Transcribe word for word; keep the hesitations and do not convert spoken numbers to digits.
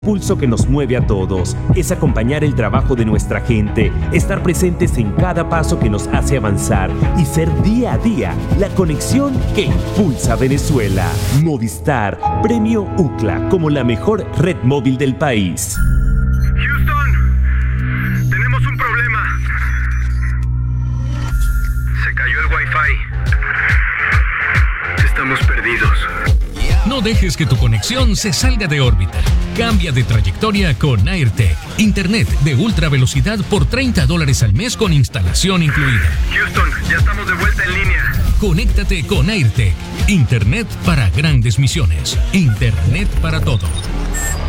Pulso que nos mueve a todos es acompañar el trabajo de nuestra gente, estar presentes en cada paso que nos hace avanzar y ser día a día la conexión que impulsa a Venezuela. Movistar, premio U C L A como la mejor red móvil del país. Houston, tenemos un problema. Se cayó el Wi-Fi. Estamos perdidos. No dejes que tu conexión se salga de órbita. Cambia de trayectoria con AirTech. Internet de ultra velocidad por treinta dólares al mes con instalación incluida. Houston, ya estamos de vuelta en línea. Conéctate con AirTech. Internet para grandes misiones. Internet para todo.